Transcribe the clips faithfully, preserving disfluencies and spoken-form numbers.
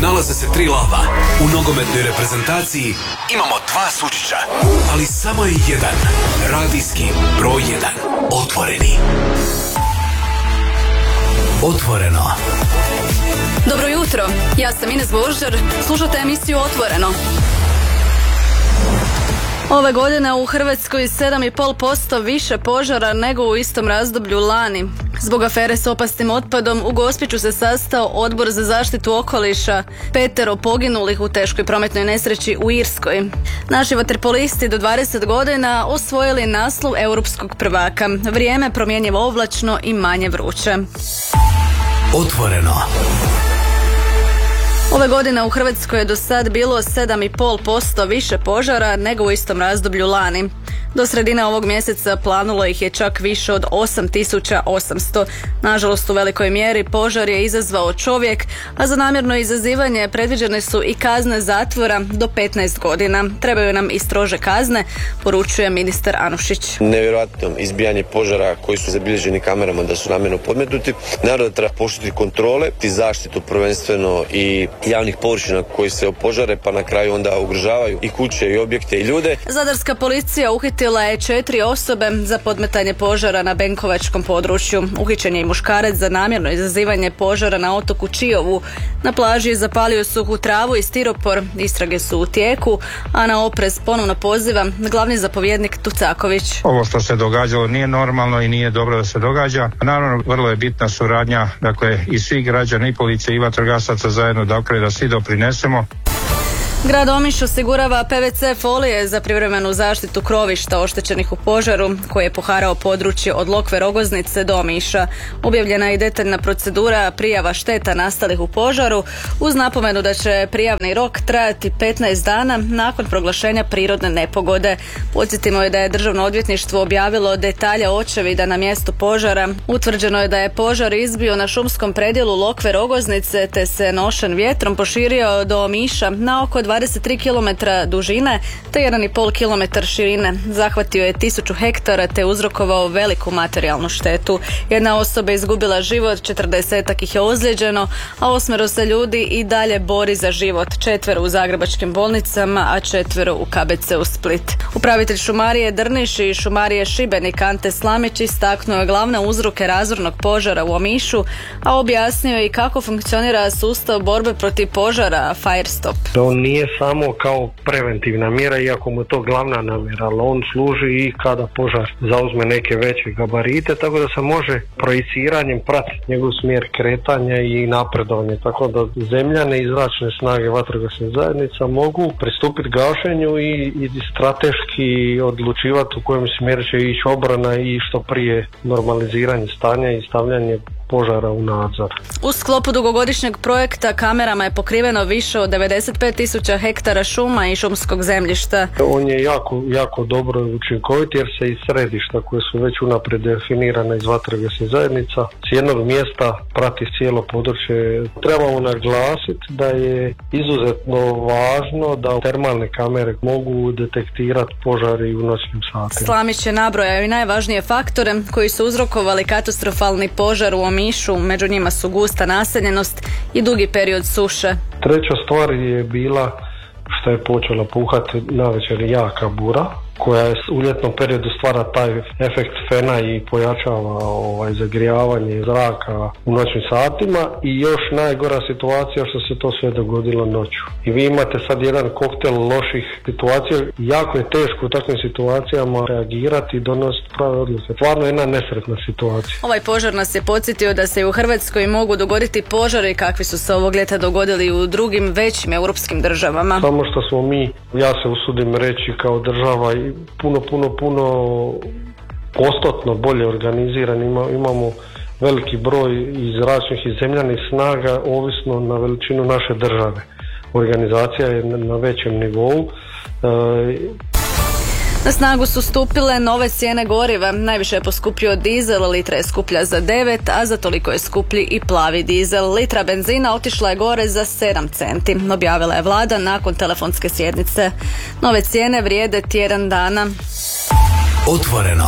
nalaze se tri lava. U nogometnoj reprezentaciji imamo dva Sučića, ali samo je jedan radijski broj jedan. Otvoreni. Otvoreno. Dobro jutro, ja sam Ines Božar, slušate emisiju Otvoreno. Ove godine u Hrvatskoj sedam zarez pet posto više požara nego u istom razdoblju lani. Zbog afere s opasnim otpadom u Gospiću se sastao Odbor za zaštitu okoliša, petero poginulih u teškoj prometnoj nesreći u Irskoj. Naši vaterpolisti do dvadeset godina osvojili naslov europskog prvaka. Vrijeme promjenjivo oblačno i manje vruće. Otvoreno. Ove godine u Hrvatskoj je do sad bilo sedam zarez pet posto više požara nego u istom razdoblju lani. Do sredine ovog mjeseca planulo ih je čak više od osam tisuća osamsto. Nažalost, u velikoj mjeri požar je izazvao čovjek, a za namjerno izazivanje predviđene su i kazne zatvora do petnaest godina. Trebaju nam i strože kazne, poručuje ministar Anušić. Nevjerojatno izbijanje požara koji su zabilježeni kamerama da su namjerno podmetnuti. Naravno da treba poštiti kontrole i zaštitu prvenstveno i javnih površina koji se opožare, pa na kraju onda ugrožavaju i kuće i objekte i ljude. Zadarska policija uhitila je četiri osobe za podmetanje požara na Benkovačkom području. Uhićen je i muškarac za namjerno izazivanje požara na otoku Čiovu. Na plaži je zapalio suhu travu i stiropor. Istrage su u tijeku, a na oprez ponovno poziva glavni zapovjednik Tucaković. Ovo što se događalo nije normalno i nije dobro da se događa. Naravno, vrlo je bitna suradnja, dakle, i svih građana, i policije, i vatrogasaca zajedno, dakle, da svi doprinesemo. Grad Omiš osigurava P V C folije za privremenu zaštitu krovišta oštećenih u požaru koji je poharao područje od Lokve Rogoznice do Omiša. Objavljena je i detaljna procedura prijava šteta nastalih u požaru uz napomenu da će prijavni rok trajati petnaest dana nakon proglašenja prirodne nepogode. Podsjetimo je da je Državno odvjetništvo objavilo detalje očevida na mjestu požara. Utvrđeno je da je požar izbio na šumskom predjelu Lokve Rogoznice te se nošen vjetrom poširio do Omiša na oko dvadeset tri kilometra dužine te jedan zarez pet kilometra širine. Zahvatio je tisuću hektara te uzrokovao veliku materijalnu štetu. Jedna osoba izgubila život, četrdesetak ih je ozlijeđeno, a osmero se ljudi i dalje bori za život. Četvero u zagrebačkim bolnicama, a četvero u K B C-u Split. Upravitelj šumarije Drniš i šumarije Šibenik Ante Slamić istaknuo je glavne uzroke razornog požara u Omišu, a objasnio je i kako funkcionira sustav borbe protiv požara Firestop. On nije samo kao preventivna mjera, iako mu je to glavna namjera, ali on služi i kada požar zauzme neke veće gabarite, tako da se može projiciranjem pratiti njegov smjer kretanja i napredovanje, tako da zemljane i zračne snage vatrogasnih zajednica mogu pristupiti gašenju i, i strateški odlučivati u kojem smjeru će ići obrana i što prije normaliziranje stanja i stavljanje požara u nadzor. U sklopu dugogodišnjeg projekta kamerama je pokriveno više od devedeset pet tisuća hektara šuma i šumskog zemljišta. On je jako, jako dobro učinkovit jer se iz središta koje su već unaprijed definirane iz vatrogasnih zajednica s jednog mjesta prati cijelo područje. Trebamo naglasiti da je izuzetno važno da termalne kamere mogu detektirati požari u noćnim satima. Slamić je nabrojao i najvažnije faktore koji su uzrokovali katastrofalni požar u Omišu, među njima su gusta naseljenost i dugi period suše. Treća stvar je bila što je počela puhati navečer jaka bura, koja u ljetnom periodu stvara taj efekt fena i pojačava ovaj, zagrijavanje zraka u noćnim satima i još najgora situacija što se to sve dogodilo noću. I vi imate sad jedan koktel loših situacija, jako je teško u takvim situacijama reagirati i donositi prave odluke. Stvarno jedna nesretna situacija. Ovaj požar nas je podsjetio da se i u Hrvatskoj mogu dogoditi požari kakvi su se ovog ljeta dogodili u drugim većim europskim državama. Samo što smo mi, ja se usudim reći kao država i puno, puno, puno postotno bolje organizirani. Ima, imamo veliki broj i zračnih i zemljanih snaga ovisno na veličinu naše države. Organizacija je na većem nivou. E, Na snagu su stupile nove cijene goriva. Najviše je poskupio dizel, litra je skuplja za devet, a za toliko je skuplji i plavi dizel. Litra benzina otišla je gore za sedam centi. Objavila je vlada nakon telefonske sjednice. Nove cijene vrijede tjedan dana. Otvoreno.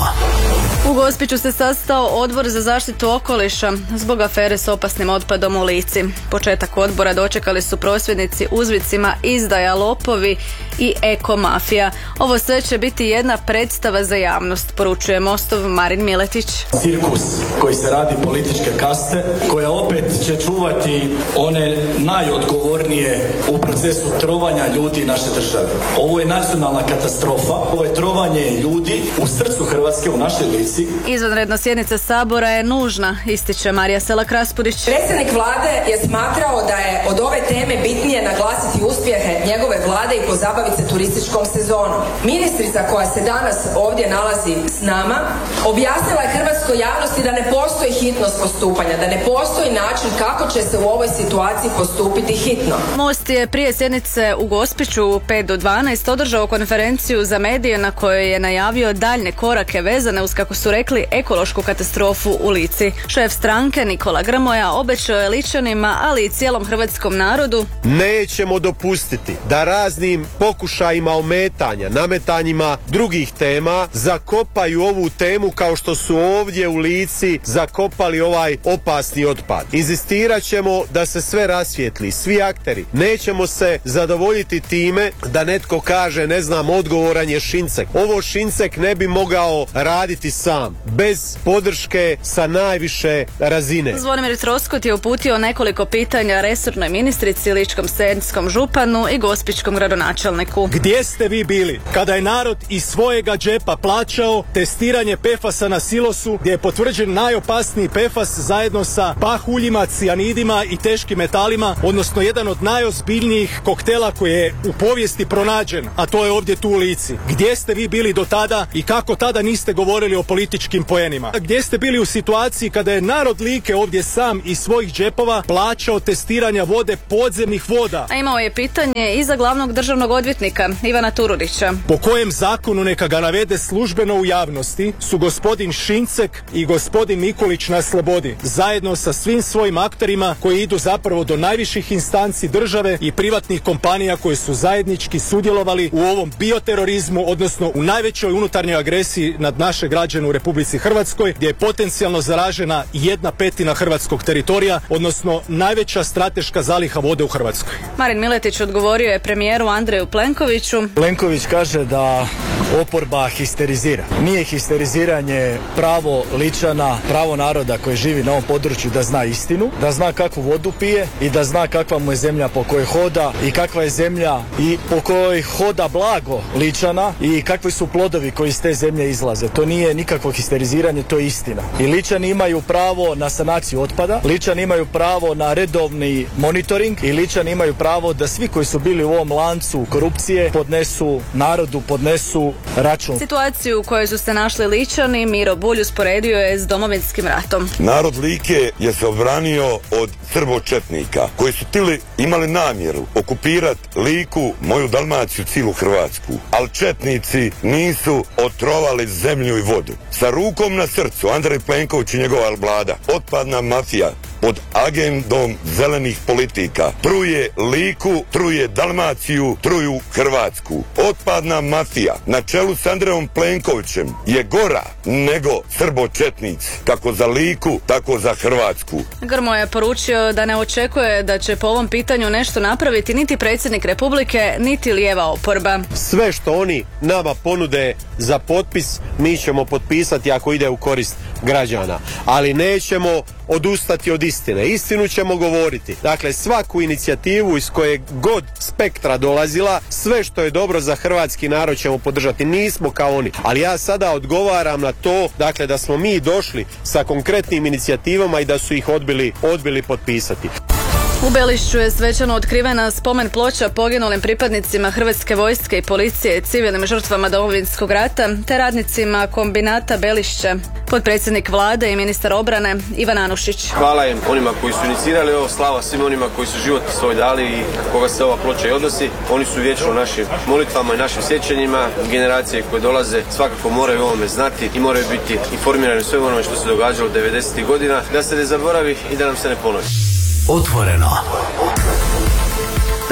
U Gospiću se sastao Odbor za zaštitu okoliša zbog afere s opasnim otpadom u Lici. Početak odbora dočekali su prosvjednici uzvicima izdaja, lopovi i ekomafija. Ovo sve će biti jedna predstava za javnost, poručuje Mostov Marin Miletić. Cirkus koji se radi političke kaste, koja opet će čuvati one najodgovornije u procesu trovanja ljudi naše države. Ovo je nacionalna katastrofa, ovo je trovanje ljudi u srcu Hrvatske, u našoj Lici. Izvanredna sjednica Sabora je nužna, ističe Marija Selak-Raspudić. Predsjednik vlade je smatrao da je od ove teme bitnije naglasiti uspjehe njegove vlade i pozabaviti se turističkom sezonom. Ministrica koja se danas ovdje nalazi s nama objasnila je hrvatskoj javnosti da ne postoji hitnost postupanja, da ne postoji način kako će se u ovoj situaciji postupiti hitno. Most je prije sjednice u Gospiću u pet do dvanaest održao konferenciju za medije na kojoj je najavio daljne korake vezane uz, kako su rekli, ekološku katastrofu u Lici. Šef stranke Nikola Grmoja obećao je Ličanima, ali i cijelom hrvatskom narodu: nećemo dopustiti da raznim pokušajima ometanja, nametanjima drugih tema zakopaju ovu temu kao što su ovdje u Lici zakopali ovaj opasni otpad. Inzistirat ćemo da se sve rasvijetli, svi akteri. Nećemo se zadovoljiti time da netko kaže, ne znam, odgovoran je Šincek. Ovo Šincek ne bi mogao raditi sam, bez podrške sa najviše razine. Zvonimir Troskot je uputio nekoliko pitanja resornoj ministrici, ličkom-senjskom županu i gospićkom gradonačelniku. Gdje ste vi bili kada je narod iz svojega džepa plaćao testiranje pefasa na silosu, gdje je potvrđen najopasniji pefas zajedno sa pahuljima, cijanidima i teškim metalima, odnosno jedan od najozbiljnijih koktela koji je u povijesti pronađen, a to je ovdje tu u Lici. Gdje ste vi bili do tada i kako tada niste govorili o političkim poenima? Gdje ste bili u situaciji kada je narod Like ovdje sam iz svojih džepova plaćao testiranja vode podzemnih voda? A imao je pitanje i za glavnog državnog odvjetnika Ivana Turudića. Po kojem zakonu, neka ga navede službeno u javnosti, su gospodin Šincek i gospodin Mikulić na slobodi, zajedno sa svim svojim akterima koji idu zapravo do najviših instanci države i privatnih kompanija koji su zajednički sudjelovali u ovom bioterorizmu, odnosno u najvećoj unutarnjoj agresiji nad naše građane u Republici Hrvatskoj, gdje je potencijalno zaražena jedna petina hrvatskog teritorija, odnosno najveća strateška zaliha vode u Hrvatskoj. Marin Miletić odgovorio je premijeru Andreju Plenkoviću. Plenković kaže da oporba histerizira. Nije histeriziranje pravo Ličana, pravo naroda koji živi na ovom području da zna istinu, da zna kakvu vodu pije i da zna kakva mu je zemlja po kojoj hoda i kakva je zemlja i po kojoj hoda blago Ličana i kakvi su plodovi koji iz te zemlje izlaze. To nije nikakvo histeriziranje, to je istina. I Ličani imaju pravo na sanaciju otpada, Ličani imaju pravo na redovni monitoring i Ličani imaju pravo da svi koji su bili u ovom lancu korupcije podnesu narodu, podnesu račun. Situaciju u kojoj su se našli Ličani Miro Bulj usporedio je s Domovinskim ratom. Narod Like je se obranio od srbočetnika koji su tili, imali namjeru okupirati Liku, moju Dalmaciju, cijelu Hrvatsku. Ali četnici nisu otrovali zemlju i vodu. Sa rukom na srcu Andrej Plenković i njegova vlada, otpadna mafija pod agendom zelenih politika truje Liku, truje Dalmaciju, truju Hrvatsku. Otpadna mafija na čelu s Andrejom Plenkovićem je gora nego srbočetnici, kako za Liku, tako za Hrvatsku. Grmoja je poručio da ne očekuje da će po ovom pitanju nešto napraviti niti predsjednik Republike, niti lijeva oporba. Sve što oni nama ponude za potpis, mi ćemo potpisati ako ide u korist građana. Ali nećemo odustati od istine. Istinu ćemo govoriti. Dakle, svaku inicijativu iz koje god spektra dolazila, sve što je dobro za hrvatski narod ćemo podržati. Nismo kao oni. Ali ja sada odgovaram na to, dakle, da smo mi došli sa konkretnim inicijativama i da su ih odbili, odbili potpisati. U Belišću je svečano otkrivena spomen ploča poginulim pripadnicima Hrvatske vojske i policije, civilnim žrtvama Domovinskog rata te radnicima kombinata Belišće. Potpredsjednik vlade i ministar obrane Ivan Anušić. Hvala im onima koji su inicirali ovo, slava svim onima koji su život svoj dali i koga se ova ploča i odnosi. Oni su vječno u našim molitvama i našim sjećanjima. Generacije koje dolaze svakako moraju o ovome znati i moraju biti informirani o svemu onome što se događalo devedesetih godina, da se ne zaboravi i da nam se ne ponovi. Otvoreno.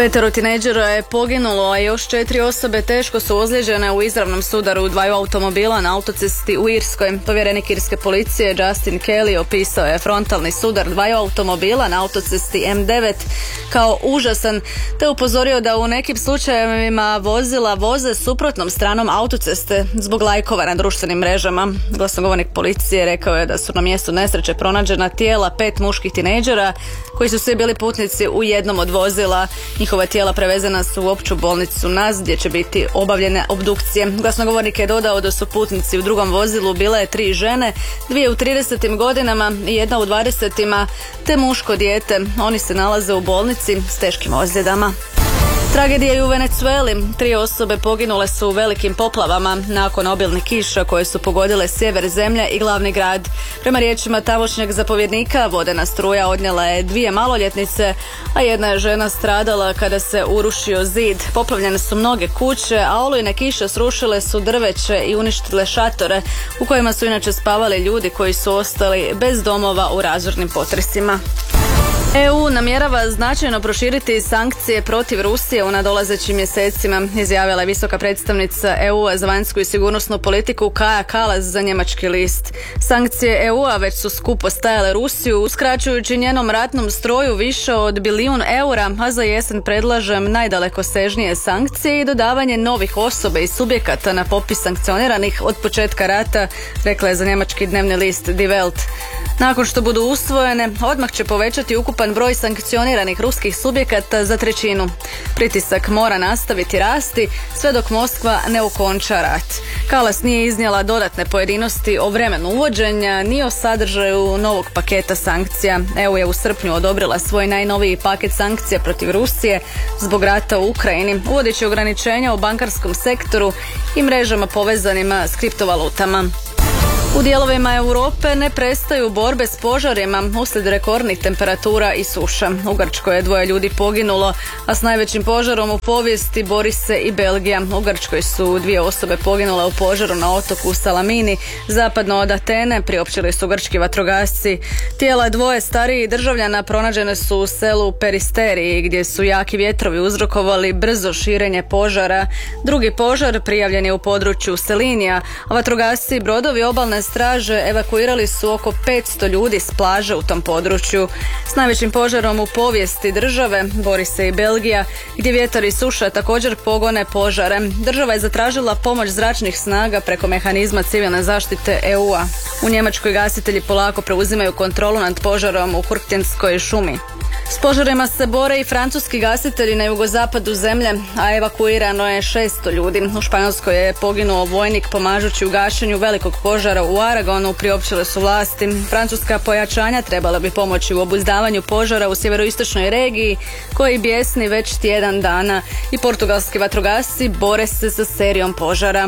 Petero tinejdžera je poginulo, a još četiri osobe teško su ozlijeđene u izravnom sudaru dvaju automobila na autocesti u Irskoj. Povjerenik irske policije Justin Kelly opisao je frontalni sudar dvaju automobila na autocesti M devet kao užasan, te upozorio da u nekim slučajevima vozila voze suprotnom stranom autoceste zbog lajkova na društvenim mrežama. Glasnogovornik policije rekao je da su na mjestu nesreće pronađena tijela pet muških tinejdžera koji su svi bili putnici u jednom od vozila. Njihova tijela prevezena su u opću bolnicu Naz gdje će biti obavljene obdukcije. Glasnogovornik je dodao da su putnici u drugom vozilu bile tri žene, dvije u tridesetim godinama i jedna u dvadesetima, te muško dijete. Oni se nalaze u bolnici s teškim ozljedama. Tragedija je u Venezueli. Tri osobe poginule su u velikim poplavama nakon obilnih kiša koje su pogodile sjever zemlje i glavni grad. Prema riječima tamošnjeg zapovjednika, vodena struja odnijela je dvije maloljetnice, a jedna je žena stradala kada se urušio zid. Poplavljene su mnoge kuće, a olujne kiše srušile su drveće i uništile šatore u kojima su inače spavali ljudi koji su ostali bez domova u razornim potresima. E U namjerava značajno proširiti sankcije protiv Rusije u nadolazećim mjesecima, izjavila je visoka predstavnica E U-a za vanjsku i sigurnosnu politiku Kaja Kallas za njemački list. Sankcije E U-a već su skupo stajale Rusiju, uskraćujući njenom ratnom stroju više od bilijun eura, a za jesen predlažem najdalekosežnije sankcije i dodavanje novih osoba i subjekata na popis sankcioniranih od početka rata, rekla je za njemački dnevni list Die Welt. Nakon što budu usvojene, odmah će povećati ukupan broj sankcioniranih ruskih subjekata za trećinu. Pritisak mora nastaviti rasti sve dok Moskva ne okonča rat. Kallas nije iznijela dodatne pojedinosti o vremenu uvođenja ni o sadržaju novog paketa sankcija. E U je u srpnju odobrila svoj najnoviji paket sankcija protiv Rusije zbog rata u Ukrajini, uvodeći ograničenja u bankarskom sektoru i mrežama povezanima s kriptovalutama. U dijelovima Europe ne prestaju borbe s požarima uslijed rekordnih temperatura i suša. U Grčkoj je dvoje ljudi poginulo, a s najvećim požarom u povijesti bori se i Belgija. U Grčkoj su dvije osobe poginule u požaru na otoku Salamini, zapadno od Atene, priopćili su grčki vatrogasci. Tijela dvoje starijih državljana pronađene su u selu Peristeriji, gdje su jaki vjetrovi uzrokovali brzo širenje požara. Drugi požar prijavljen je u području Selinija, a vatrogasci i brodovi obalne straže evakuirali su oko petsto ljudi s plaže u tom području. S najvećim požarom u povijesti države bori se i Belgija, gdje vjetar i suša također pogone požare. Država je zatražila pomoć zračnih snaga preko mehanizma civilne zaštite E U-a. U Njemačkoj gasitelji polako preuzimaju kontrolu nad požarom u Kurktenskoj šumi. S požarima se bore i francuski gasitelji na jugozapadu zemlje, a evakuirano je šesto ljudi. U Španjolskoj je poginuo vojnik pomažući u gašenju velikog požara u Aragonu, priopćile su vlasti. Francuska pojačanja trebala bi pomoći u obuzdavanju požara u sjeveroistočnoj regiji, koji bjesni već tjedan dana, i portugalski vatrogasci bore se sa serijom požara.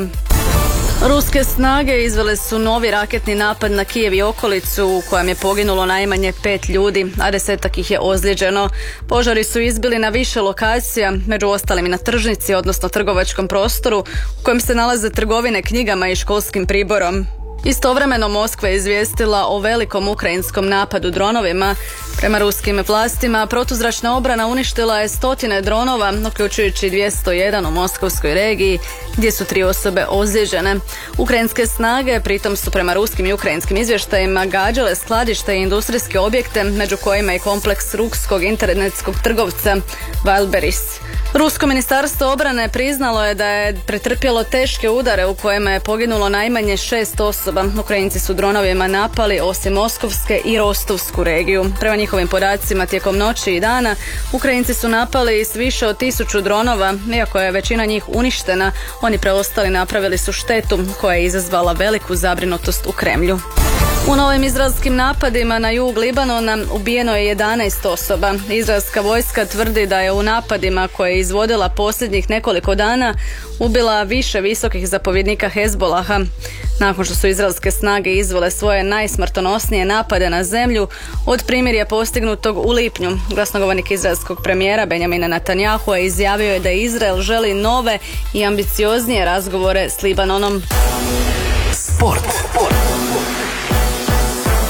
Ruske snage izvele su novi raketni napad na Kijev i okolicu u kojem je poginulo najmanje pet ljudi, a desetak ih je ozlijeđeno. Požari su izbili na više lokacija, među ostalim i na tržnici, odnosno trgovačkom prostoru u kojem se nalaze trgovine knjigama i školskim priborom. Istovremeno Moskva je izvijestila o velikom ukrajinskom napadu dronovima. Prema ruskim vlastima, protuzračna obrana uništila je stotine dronova, uključujući dvjesto jedan u moskovskoj regiji, gdje su tri osobe ozlijeđene. Ukrajinske snage pritom su prema ruskim i ukrajinskim izvještajima gađale skladišta i industrijske objekte, među kojima i kompleks ruskog internetskog trgovca Wildberries. Rusko ministarstvo obrane priznalo je da je pretrpjelo teške udare u kojima je poginulo najmanje šest osoba. Ukrajinci su dronovima napali osim Moskovske i Rostovsku regiju. Prema njihovim podacima, tijekom noći i dana Ukrajinci su napali s više od tisuću dronova. Iako je većina njih uništena, oni preostali napravili su štetu koja je izazvala veliku zabrinutost u Kremlju. U novim izraelskim napadima na jug Libanona ubijeno je jedanaest osoba. Izraelska vojska tvrdi da je u napadima koje je izvodila posljednjih nekoliko dana ubila više visokih zapovjednika Hezbolaha. Nakon što su izraelske snage izvele svoje najsmrtonosnije napade na zemlju od primirja postignutog u lipnju, glasnogovornik izraelskog premijera Benjamina Netanjahua izjavio je da Izrael želi nove i ambicioznije razgovore s Libanonom. Sport.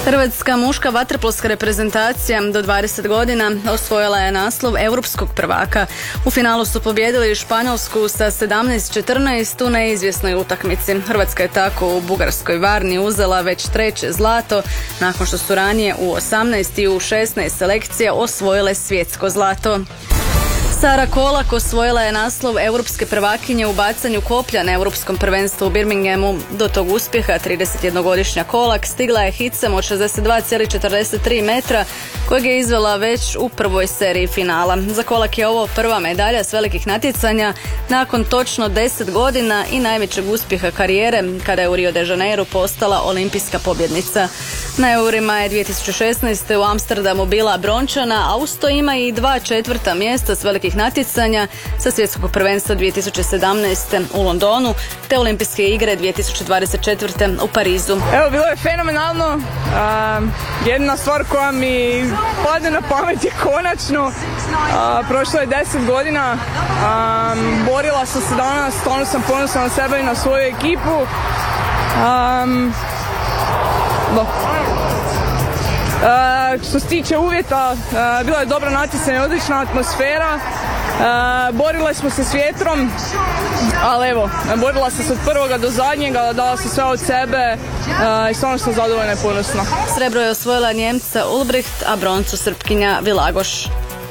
Hrvatska muška vaterpolska reprezentacija do dvadeset godina osvojila je naslov europskog prvaka. U finalu su pobijedili Španjolsku sa sedamnaest četrnaest u neizvjesnoj utakmici. Hrvatska je tako u bugarskoj Varni uzela već treće zlato, nakon što su ranije u osamnaest i u šesnaest selekcija osvojile svjetsko zlato. Sara Kolak osvojila je naslov europske prvakinje u bacanju koplja na europskom prvenstvu u Birminghamu. Do tog uspjeha tridesetjednogodišnja Kolak stigla je hicem od šezdeset dva zarez četrdeset tri metra kojeg je izvela već u prvoj seriji finala. Za Kolak je ovo prva medalja s velikih natjecanja nakon točno deset godina i najvećeg uspjeha karijere kada je u Rio de Janeiro postala olimpijska pobjednica. Na eurima je dvije tisuće šesnaeste. u Amsterdamu bila brončana, a uz to ima i dva četvrta mjesta s velikih natjecanja sa svjetskog prvenstva dvije tisuće sedamnaeste. u Londonu te olimpijske igre dvije tisuće dvadeset četvrte. u Parizu. Evo, bilo je fenomenalno. Um, jedna stvar koja mi padne na pamet je konačno. Uh, prošlo je deset godina. Um, borila sam se danas, stvarno sam ponosna na sebe i na svoju ekipu. Um, do. Uh, što se tiče uvjeta, uh, bila je dobra natjecanja, odlična atmosfera. Uh, borile smo se s vjetrom, ali evo, borila sam se od prvoga do zadnjega, dala sam sve od sebe uh, i stvarno sam zadovoljna i ponosna. Srebro je osvojila Njemca Ulbricht, a broncu Srpkinja Vilagoš.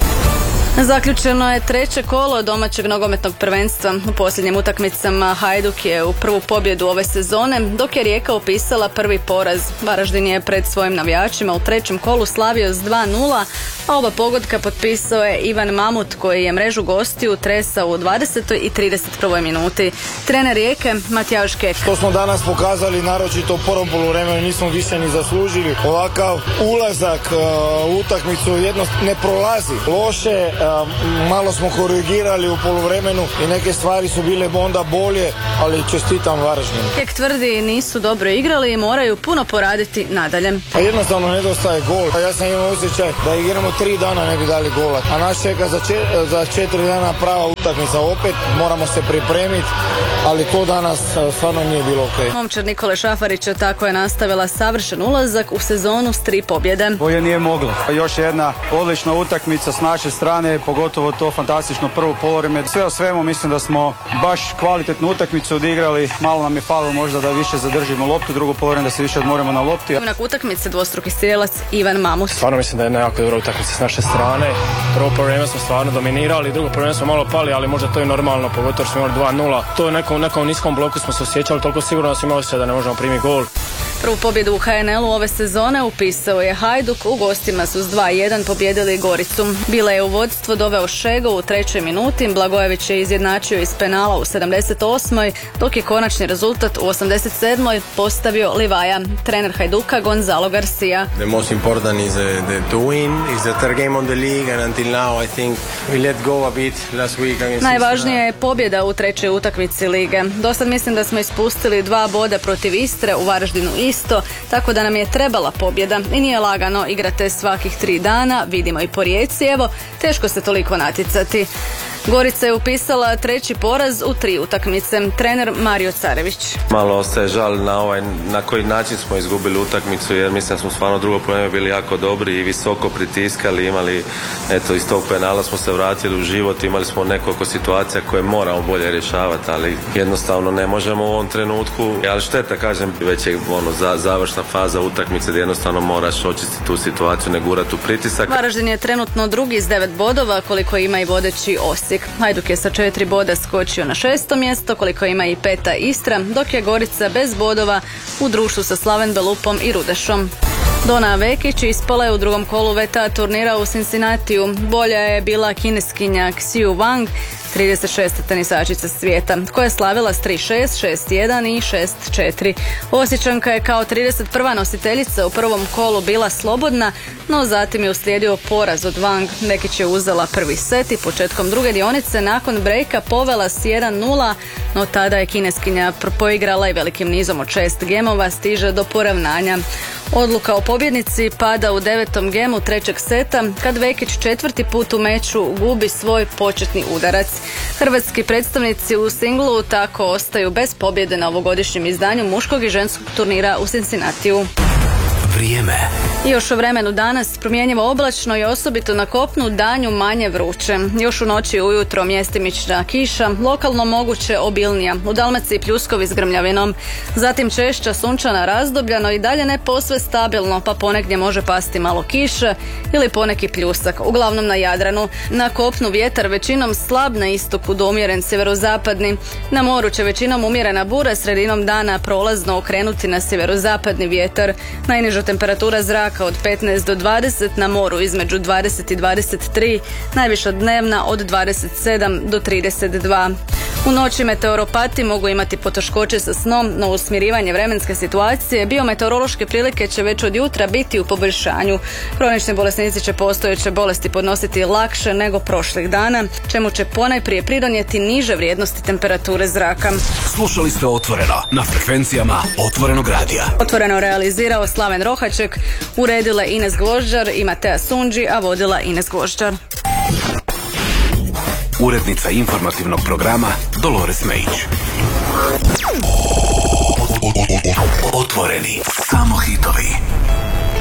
Zaključeno je treće kolo domaćeg nogometnog prvenstva. U posljednjim utakmicama Hajduk je u prvu pobjedu ove sezone, dok je Rijeka upisala prvi poraz. Varaždin je pred svojim navijačima u trećem kolu slavio s dva nula, a oba pogotka potpisao je Ivan Mamut koji je mrežu gostiju tresao u dvadesetoj i trideset prvoj minuti. Trener Rijeke Matjaž Kek. To smo danas pokazali, naročito u prvom poluvremenu, nismo više ni zaslužili. Ovakav ulazak uh, u utakmicu jednostavno ne prolazi. Loše, uh, malo smo korigirali u poluvremenu i neke stvari su bile onda bolje, ali čestitam Varaždinu. Kek tvrdi nisu dobro igrali i moraju puno poraditi nadalje. A jednostavno nedostaje gol. Ja sam imao osjećaj da igramo tri dana ne bi dali gola. A nas čeka za, čet, za četiri dana prava utakmica. Opet moramo se pripremiti, ali to danas stvarno nije bilo ok. Momčad Nikole Šafarića tako je nastavila savršen ulazak u sezonu s tri pobjede. Bolje nije moglo. Još jedna odlična utakmica s naše strane, pogotovo to fantastično prvo poluvreme. Sve o svemu mislim da smo baš kvalitetnu utakmicu odigrali. Malo nam je falilo možda da više zadržimo loptu, drugo poluvreme da se više odmorimo na lopti. Unak utakmice dvostruki strijelac Ivan Mamut. Stvarno mislim da je jedna jako dobra utakmica s naše strane. Prvo poluvreme smo stvarno dominirali, drugo poluvreme smo malo pali, ali možda to je normalno, pogotovo što smo imali dva nula. To je nekom, nekom niskom bloku smo se osjećali, toliko sigurno smo imali se da ne možemo primiti gol. Prvu pobjedu u H N L-u ove sezone upisao je Hajduk, u gostima su s dva jedan pobjedili Goricu. Bila je u vodstvo doveo Šego u trećoj minuti, Blagojević je izjednačio iz penala u sedamdeset osmoj, dok je konačni rezultat u osamdeset sedmoj postavio Livaja. Trener Hajduka Gonzalo Garcia. The most important is the, the to win, is the third game on the league and until now I think we let go a bit last week against Najvažnija je pobjeda u trećoj utakmici lige. Dosad mislim da smo ispustili dva boda protiv Istre, u Varaždinu isto, tako da nam je trebala pobjeda i nije lagano igrate svakih tri dana, vidimo i po Rijeci, evo, teško se toliko natjecati. Gorica je upisala treći poraz u tri utakmice. Trener Mario Carević. Malo ostaje žal na ovaj, na koji način smo izgubili utakmicu, jer mislim da smo stvarno drugo poluvreme bili jako dobri i visoko pritiskali, imali, eto, iz tog penala smo se vratili u život, imali smo nekoliko situacija koje moramo bolje rješavati, ali jednostavno ne možemo u ovom trenutku, ali šteta, kažem, već je ono, za, završna faza utakmice gdje jednostavno moraš očistiti tu situaciju, ne gurati u pritisak. Varaždin je trenutno drugi s devet bodova, koliko ima i vodeći Osijek. Hajduk je sa četiri boda skočio na šesto mjesto, koliko ima i peta Istra, dok je Gorica bez bodova u društvu sa Slaven Belupom i Rudešom. Dona Vekić ispala je u drugom kolu V T A turnira u Cincinnatiju. Bolja je bila kineskinja Xiu Wang, trideset šesta tenisačica svijeta, koja je slavila s tri šest, šest jedan i šest četiri. Osječanka je kao trideset prva nositeljica u prvom kolu bila slobodna, no zatim je uslijedio poraz od Wang. Vekić je uzela prvi set i početkom druge dionice nakon brejka povela s jedan nula, no tada je kineskinja poigrala i velikim nizom od šest gemova stiže do poravnanja. Odluka o pobjednici pada u devetom gemu trećeg seta, kad Vekić četvrti put u meču gubi svoj početni udarac. Hrvatski predstavnici u singlu tako ostaju bez pobjede na ovogodišnjem izdanju muškog i ženskog turnira u Cincinnatiju. Vrijeme. Još o vremenu danas promjenjivo oblačno i osobito na kopnu danju manje vruće. Još u noći i ujutro mjestimična kiša, lokalno moguće obilnija. U Dalmaciji pljuskovi s grmljavinom. Zatim češća sunčana razdoblja, no i dalje ne posve stabilno, pa ponegdje može pasti malo kiše ili poneki pljusak. Uglavnom na Jadranu. Na kopnu vjetar većinom slab, na istoku do umjeren sjeverozapadni. Na moru će većinom umjerena bura, sredinom dana prolazno okrenuti na sjeverozapadni vjetar. Najniža temperatura zraka od petnaest do dvadeset, na moru između dvadeset i dvadeset tri, najviša dnevna od dvadeset sedam do trideset dva. U noći meteoropati mogu imati poteškoće sa snom, no uz smirivanje vremenske situacije biometeorološke prilike će već od jutra biti u poboljšanju. Kronični bolesnici će postojeće bolesti podnositi lakše nego prošlih dana, čemu će ponajprije pridonijeti niže vrijednosti temperature zraka. Slušali ste Otvoreno na frekvencijama Otvorenog radija. Otvoreno realizirao Slaven Rohaček, uredile Ines Gvožđar i Matea Sundži, a vodila Ines Gvožđar. Urednica informativnog programa Dolores Mejić. Otvoreni, samo hitovi.